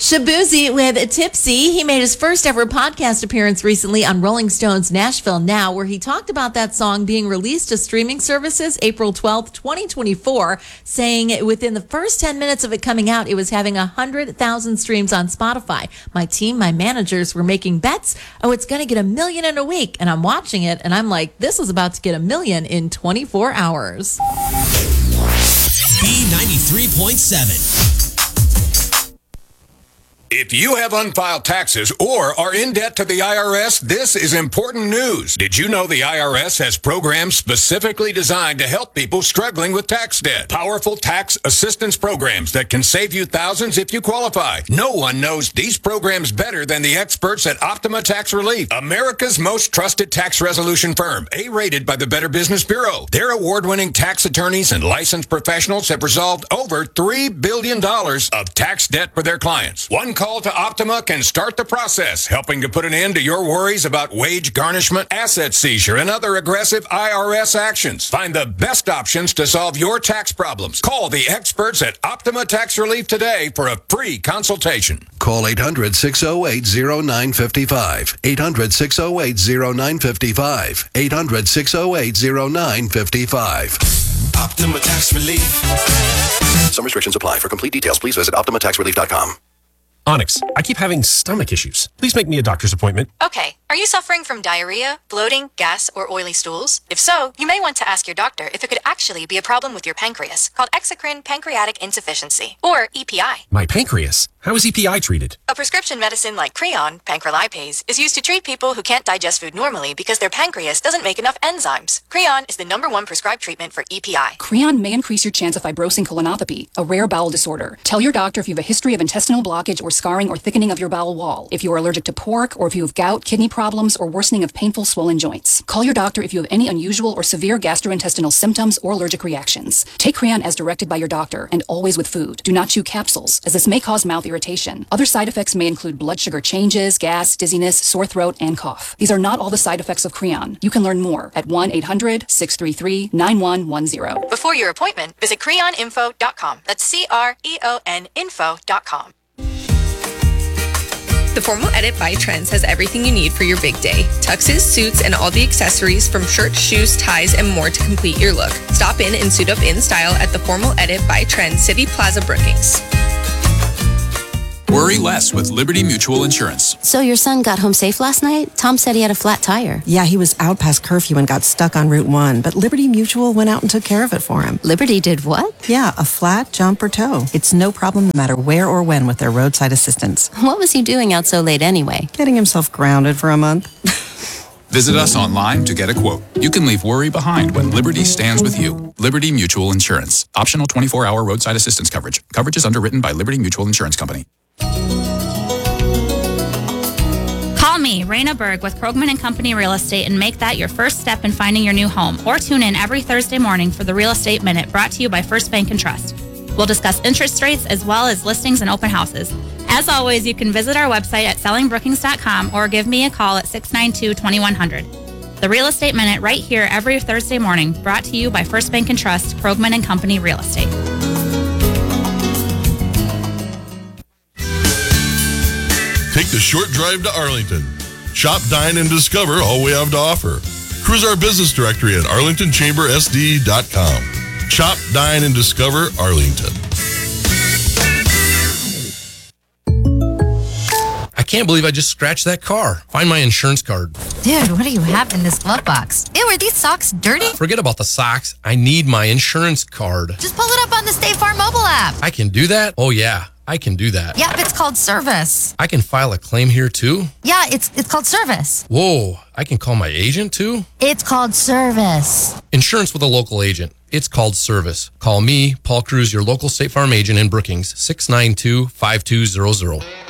Shabuzi with Tipsy. He made his first ever podcast appearance recently on Rolling Stone's Nashville Now, where he talked about that song being released to streaming services April 12th, 2024, saying within the first 10 minutes of it coming out, it was having 100,000 streams on Spotify. My team, my managers were making bets. Oh, it's going to get 1 million in a week. And I'm watching it and I'm like, this is about to get 1 million in 24 hours. B93.7. If you have unfiled taxes or are in debt to the IRS, this is important news. Did you know the IRS has programs specifically designed to help people struggling with tax debt? Powerful tax assistance programs that can save you thousands if you qualify. No one knows these programs better than the experts at Optima Tax Relief, America's most trusted tax resolution firm, A-rated by the Better Business Bureau. Their award-winning tax attorneys and licensed professionals have resolved over $3 billion of tax debt for their clients. One call to Optima can start the process, helping to put an end to your worries about wage garnishment, asset seizure, and other aggressive IRS actions. Find the best options to solve your tax problems. Call the experts at Optima Tax Relief today for a free consultation. Call 800-608-0955. 800-608-0955. 800-608-0955. Optima Tax Relief. Some restrictions apply. For complete details, please visit OptimaTaxRelief.com. Onyx, I keep having stomach issues. Please make me a doctor's appointment. Okay. Are you suffering from diarrhea, bloating, gas, or oily stools? If so, you may want to ask your doctor if it could actually be a problem with your pancreas, called exocrine pancreatic insufficiency, or EPI. My pancreas? How is EPI treated? A prescription medicine like Creon, pancrelipase, is used to treat people who can't digest food normally because their pancreas doesn't make enough enzymes. Creon is the #1 prescribed treatment for EPI. Creon may increase your chance of fibrosing colonopathy, a rare bowel disorder. Tell your doctor if you have a history of intestinal blockage or scarring or thickening of your bowel wall, if you are allergic to pork, or if you have gout, kidney problems, or worsening of painful swollen joints. Call your doctor if you have any unusual or severe gastrointestinal symptoms or allergic reactions. Take Creon as directed by your doctor, and always with food. Do not chew capsules, as this may cause mouth irritation. Other side effects may include blood sugar changes, gas, dizziness, sore throat, and cough. These are not all the side effects of Creon. You can learn more at 1-800-633-9110. Before your appointment, visit creoninfo.com. That's CREON info.com. The Formal Edit by Trends has everything you need for your big day. Tuxes, suits, and all the accessories from shirts, shoes, ties, and more to complete your look. Stop in and suit up in style at the Formal Edit by Trends, City Plaza, Brookings. Worry less with Liberty Mutual Insurance. So your son got home safe last night? Tom said he had a flat tire. Yeah, he was out past curfew and got stuck on Route 1, but Liberty Mutual went out and took care of it for him. Liberty did what? Yeah, a flat, jump, or tow. It's no problem no matter where or when with their roadside assistance. What was he doing out so late anyway? Getting himself grounded for a month. Visit us online to get a quote. You can leave worry behind when Liberty stands with you. Liberty Mutual Insurance. Optional 24-hour roadside assistance coverage. Coverage is underwritten by Liberty Mutual Insurance Company. Call me, Raina Berg, with Krogman & Company Real Estate, and make that your first step in finding your new home. Or tune in every Thursday morning for the Real Estate Minute, brought to you by First Bank & Trust. We'll discuss interest rates as well as listings and open houses. As always, you can visit our website at sellingbrookings.com or give me a call at 692-2100. The Real Estate Minute right here every Thursday morning, brought to you by First Bank & Trust, Krogman & Company Real Estate. Take the short drive to Arlington. Shop, dine, and discover all we have to offer. Cruise our business directory at arlingtonchambersd.com. Shop, dine, and discover Arlington. I can't believe I just scratched that car. Find my insurance card. Dude, what do you have in this glove box? Ew, are these socks dirty? Forget about the socks. I need my insurance card. Just pull it up on the State Farm mobile app. I can do that? Oh, yeah. I can do that. Yep, it's called service. I can file a claim here, too? Yeah, it's called service. Whoa, I can call my agent, too? It's called service. Insurance with a local agent. It's called service. Call me, Paul Cruz, your local State Farm agent in Brookings, 692-5200.